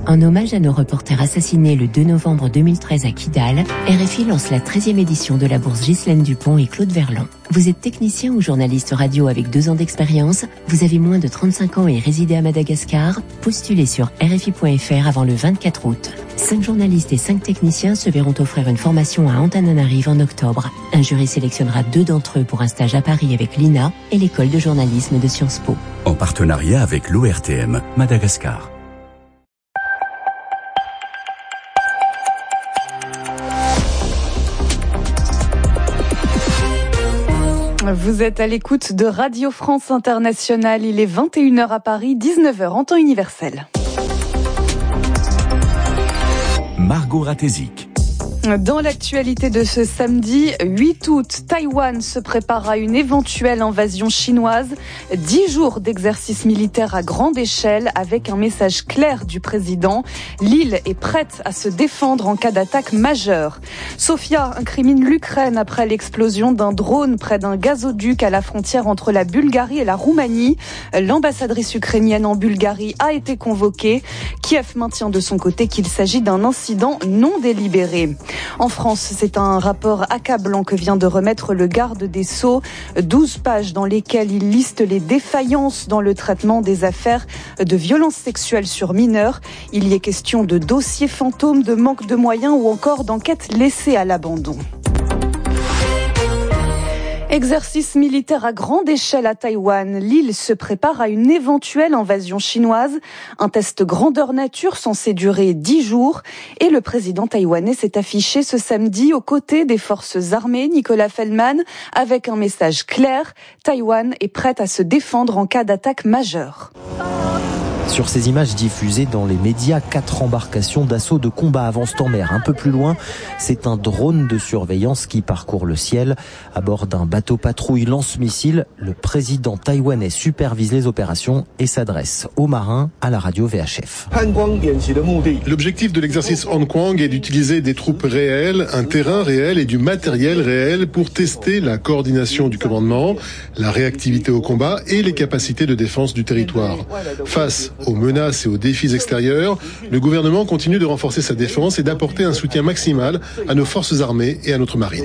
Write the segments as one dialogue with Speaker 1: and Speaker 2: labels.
Speaker 1: En hommage à nos reporters assassinés le 2 novembre 2013 à Kidal, RFI lance la 13e édition de la bourse Ghislaine Dupont et Claude Verlan. Vous êtes technicien ou journaliste radio avec 2 ans d'expérience, vous avez moins de 35 ans et résidez à Madagascar, postulez sur rfi.fr avant le 24 août. 5 journalistes et 5 techniciens se verront offrir une formation à Antananarive en octobre. Un jury sélectionnera 2 d'entre eux pour un stage à Paris avec l'INA et l'école de journalisme de Sciences Po.
Speaker 2: En partenariat avec l'ORTM Madagascar.
Speaker 3: Vous êtes à l'écoute de Radio France Internationale. Il est 21h à Paris, 19h en temps universel.
Speaker 2: Margot Ratézik.
Speaker 3: Dans l'actualité de ce samedi 8 août, Taïwan se prépare à une éventuelle invasion chinoise. 10 jours d'exercice militaire à grande échelle avec un message clair du président. L'île est prête à se défendre en cas d'attaque majeure. Sofia incrimine l'Ukraine après l'explosion d'un drone près d'un gazoduc à la frontière entre la Bulgarie et la Roumanie. L'ambassadrice ukrainienne en Bulgarie a été convoquée. Kiev maintient de son côté qu'il s'agit d'un incident non délibéré. En France, c'est un rapport accablant que vient de remettre le garde des Sceaux. 12 pages dans lesquelles il liste les défaillances dans le traitement des affaires de violences sexuelles sur mineurs. Il y est question de dossiers fantômes, de manque de moyens ou encore d'enquêtes laissées à l'abandon. Exercice militaire à grande échelle à Taïwan. L'île se prépare à une éventuelle invasion chinoise. Un test grandeur nature censé durer 10 jours. Et le président taïwanais s'est affiché ce samedi aux côtés des forces armées, Nicolas Feldman, avec un message clair. Taïwan est prête à se défendre en cas d'attaque majeure.
Speaker 4: Sur ces images diffusées dans les médias, 4 embarcations d'assaut de combat avancent en mer. Un peu plus loin, c'est un drone de surveillance qui parcourt le ciel. À bord d'un bateau patrouille lance-missile, le président taïwanais supervise les opérations et s'adresse aux marins à la radio VHF.
Speaker 5: L'objectif de l'exercice Hankwang est d'utiliser des troupes réelles, un terrain réel et du matériel réel pour tester la coordination du commandement, la réactivité au combat et les capacités de défense du territoire. Face aux menaces et aux défis extérieurs, le gouvernement continue de renforcer sa défense et d'apporter un soutien maximal à nos forces armées et à notre marine.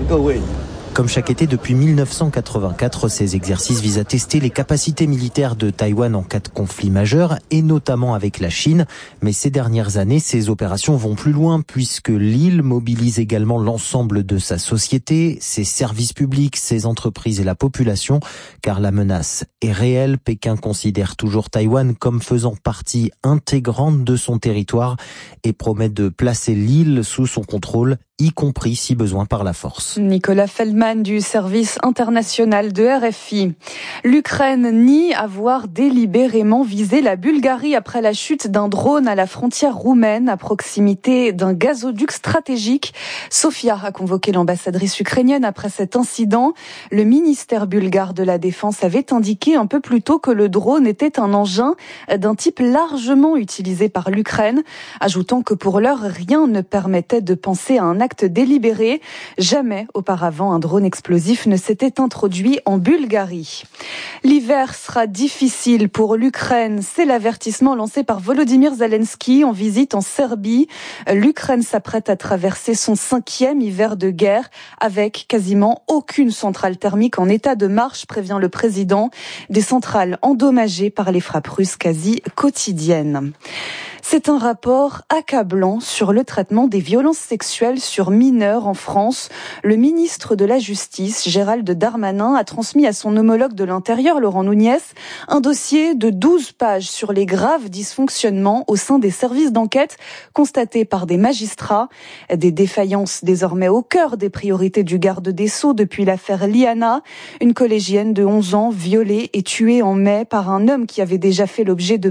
Speaker 4: Comme chaque été depuis 1984, ces exercices visent à tester les capacités militaires de Taïwan en cas de conflit majeur, et notamment avec la Chine. Mais ces dernières années, ces opérations vont plus loin puisque l'île mobilise également l'ensemble de sa société, ses services publics, ses entreprises et la population, car la menace est réelle. Pékin considère toujours Taïwan comme faisant partie intégrante de son territoire et promet de placer l'île sous son contrôle, y compris si besoin par la force.
Speaker 3: Nicolas Feldman du service international de RFI. L'Ukraine nie avoir délibérément visé la Bulgarie après la chute d'un drone à la frontière roumaine à proximité d'un gazoduc stratégique. Sofia a convoqué l'ambassadrice ukrainienne après cet incident. Le ministère bulgare de la Défense avait indiqué un peu plus tôt que le drone était un engin d'un type largement utilisé par l'Ukraine, ajoutant que pour l'heure, rien ne permettait de penser à un acte délibéré. Jamais auparavant un drone explosif ne s'était introduit en Bulgarie. L'hiver sera difficile pour l'Ukraine. C'est l'avertissement lancé par Volodymyr Zelensky en visite en Serbie. L'Ukraine s'apprête à traverser son 5e hiver de guerre avec quasiment aucune centrale thermique en état de marche, prévient le président. Des centrales endommagées par les frappes russes quasi quotidiennes. C'est un rapport accablant sur le traitement des violences sexuelles sur mineurs en France. Le ministre de la Justice, Gérald Darmanin, a transmis à son homologue de l'Intérieur, Laurent Nunez, un dossier de 12 pages sur les graves dysfonctionnements au sein des services d'enquête constatés par des magistrats. Des défaillances désormais au cœur des priorités du garde des Sceaux depuis l'affaire Liana, une collégienne de 11 ans violée et tuée en mai par un homme qui avait déjà fait l'objet de